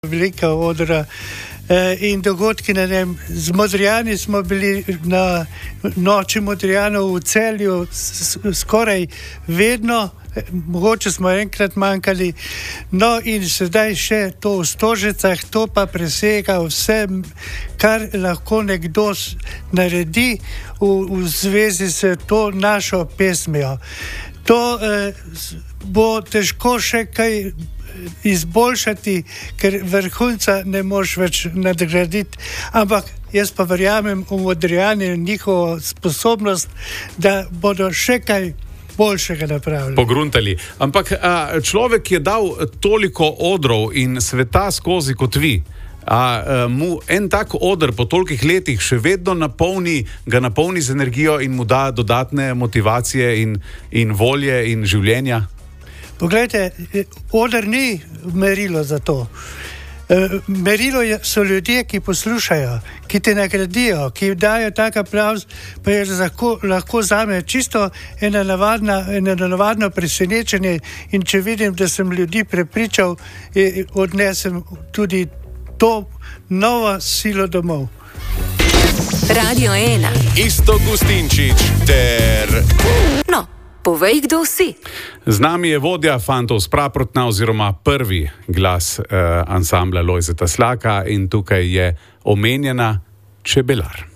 velika odra in dogodki, z Modrijani smo bili na noči Modrijanov v Celju skoraj vedno, mogoče smo enkrat manjkali, no in sedaj še to v Stožicah, to pa presega vse, kar lahko nekdo naredi v zvezi s to našo pesmijo. To bo težko še kaj izboljšati, ker vrhunca ne moš več nadgraditi, ampak jaz pa verjamem v Modrijane in njihovo sposobnost, da bodo še kaj boljšega napravili. Pogruntali. Ampak človek je dal toliko odrov in sveta skozi kot vi. Mu en tak oder po tolikih letih še vedno ga napolni z energijo in mu da dodatne motivacije in volje in življenja? Poglejte, oder ni merilo za to. Merilo so ljudje, ki poslušajo, ki te nagradijo, ki dajo tak aplavz, pa je lahko zame čisto eno navadno presenečenje in če vidim, da sem ljudi prepričal, odnesem tudi to novo silo domov. Radio 1. Iztok Gustinčič ter... No, povej, kdo si. Z nami je vodja Fantov s Praprotna oziroma prvi glas ansambla Lojzeta Slaka in tukaj je omenjena Čebelar.